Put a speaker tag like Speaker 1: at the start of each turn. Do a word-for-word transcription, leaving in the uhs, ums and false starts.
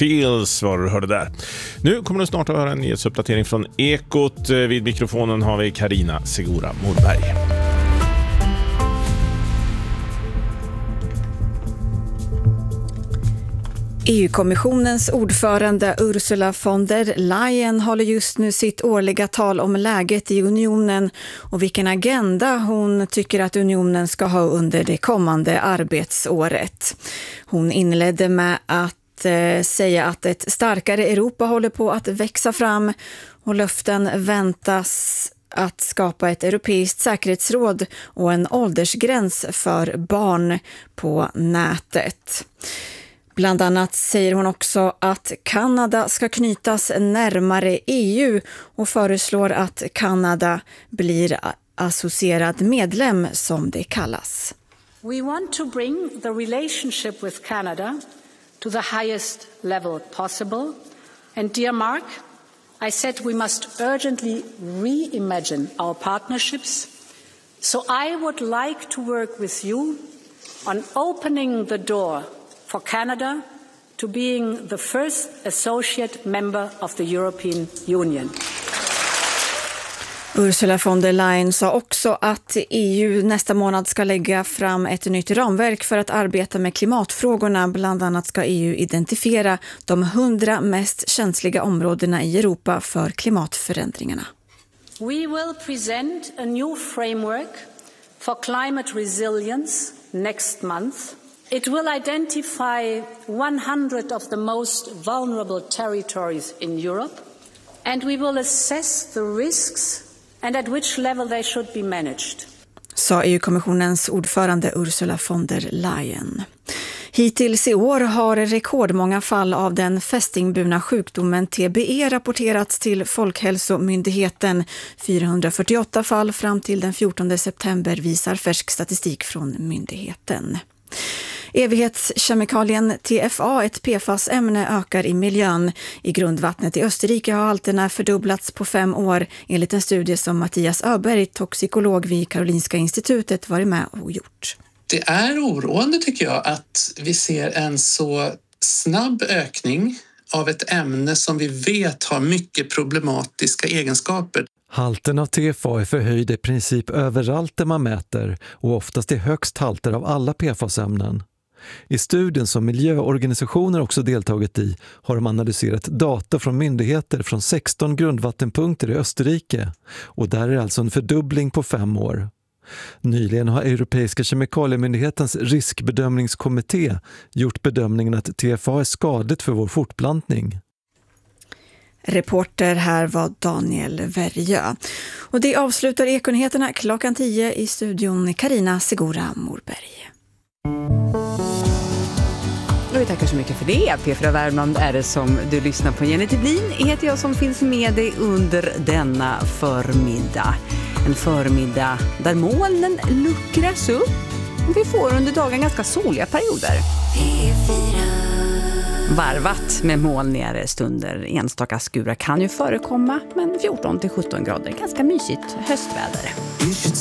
Speaker 1: Feels var du hörde där. Nu kommer du snart att höra en nyhetsuppdatering från Ekot. Vid mikrofonen har vi Karina Segura Morberg.
Speaker 2: E U-kommissionens ordförande Ursula von der Leyen håller just nu sitt årliga tal om läget i unionen och vilken agenda hon tycker att unionen ska ha under det kommande arbetsåret. Hon inledde med att eh, säga att ett starkare Europa håller på att växa fram och löften väntas att skapa ett europeiskt säkerhetsråd och en åldersgräns för barn på nätet. Bland annat säger hon också att Kanada ska knytas närmare E U och föreslår att Kanada blir associerad medlem som det kallas.
Speaker 3: We want to bring the relationship with Canada to the highest level possible. And dear Mark, I said we must urgently reimagine our partnerships. So I would like to work with you on opening the door for Canada to being the first associate member of the European Union.
Speaker 2: Ursula von der Leyen sa också att E U nästa månad ska lägga fram ett nytt ramverk för att arbeta med klimatfrågorna. Bland annat ska E U identifiera de hundra mest känsliga områdena i Europa för klimatförändringarna.
Speaker 3: We will present a new framework for climate resilience next month. It will identify one hundred of the most vulnerable territories in Europe, and we will assess the risks and at which level they should be managed.
Speaker 2: Sa E U-kommissionens ordförande Ursula von der Leyen. Hittills i år har rekordmånga fall av den fästingburna sjukdomen T B E rapporterats till Folkhälsomyndigheten. fyrahundrafyrtioåtta fall fram till den fjortonde september visar färsk statistik från myndigheten. Evighetskemikalien T F A, ett P F A S-ämne, ökar i miljön. I grundvattnet i Österrike har halterna fördubblats på fem år, enligt en studie som Mattias Öberg, toxikolog vid Karolinska institutet, varit med och gjort.
Speaker 4: Det är oroande tycker jag att vi ser en så snabb ökning av ett ämne som vi vet har mycket problematiska egenskaper.
Speaker 5: Halten av T F A är förhöjd i princip överallt där man mäter och oftast är högst halter av alla P F A S-ämnen. I studien som miljöorganisationer också deltagit i har de analyserat data från myndigheter från sexton grundvattenpunkter i Österrike, och där är alltså en fördubbling på fem år. Nyligen har Europeiska kemikaliemyndighetens riskbedömningskommitté gjort bedömningen att T F A är skadligt för vår fortplantning.
Speaker 2: Reporter här var Daniel Verjö. Och det avslutar Ekonyheterna klockan tio, i studion Karina Segura Morberg.
Speaker 6: Och vi tackar så mycket för det. P fyra Värmland är det som du lyssnar på. Jenny Tiblin heter jag som finns med dig under denna förmiddag. En förmiddag där molnen luckras upp. Och vi får under dagen ganska soliga perioder. P fyra. Varvat med molnigare stunder. Enstaka skurar kan ju förekomma, men fjorton till sjutton grader. Ganska mysigt höstväder.